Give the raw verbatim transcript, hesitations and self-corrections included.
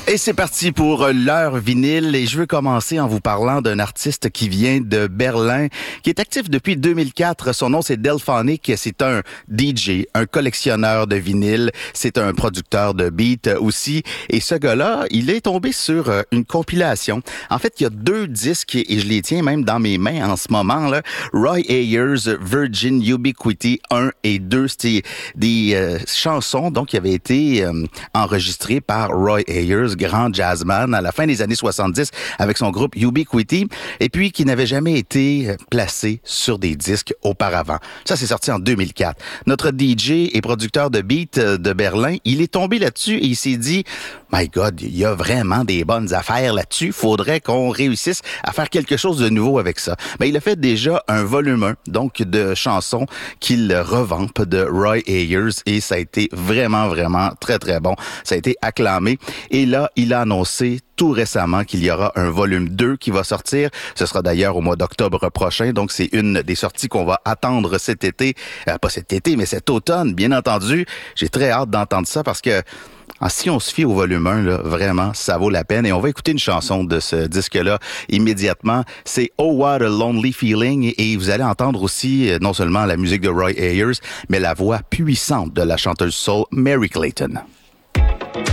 Et c'est parti pour l'heure vinyle et je veux commencer en vous parlant d'un artiste qui vient de Berlin, qui est actif depuis deux mille quatre. Son nom c'est Delphonic, c'est un D J, un collectionneur de vinyle, c'est un producteur de beats aussi. Et ce gars-là, il est tombé sur une compilation. En fait, il y a deux disques et je les tiens même dans mes mains en ce moment là. Roy Ayers, Virgin Ubiquity un et deux, c'était des euh, chansons donc qui avaient été euh, enregistrées par Roy Ayers, grand jazzman à la fin des années soixante-dix avec son groupe Ubiquity et puis qui n'avait jamais été placé sur des disques auparavant. Ça, c'est sorti en deux mille quatre. Notre D J et producteur de beats de Berlin, il est tombé là-dessus et il s'est dit « My God, il y a vraiment des bonnes affaires là-dessus. Faudrait qu'on réussisse à faire quelque chose de nouveau avec ça. » Ben, il a fait déjà un volume un, donc de chansons qu'il revampe de Roy Ayers et ça a été vraiment, vraiment très, très bon. Ça a été acclamé. Et là, il a annoncé tout récemment qu'il y aura un volume deux qui va sortir. Ce sera d'ailleurs au mois d'octobre prochain. Donc, c'est une des sorties qu'on va attendre cet été. Euh, pas cet été, mais cet automne, bien entendu. J'ai très hâte d'entendre ça parce que ah, si on se fie au volume un, là, vraiment, ça vaut la peine. Et on va écouter une chanson de ce disque-là immédiatement. C'est Oh What a Lonely Feeling. Et vous allez entendre aussi non seulement la musique de Roy Ayers, mais la voix puissante de la chanteuse soul Mary Clayton.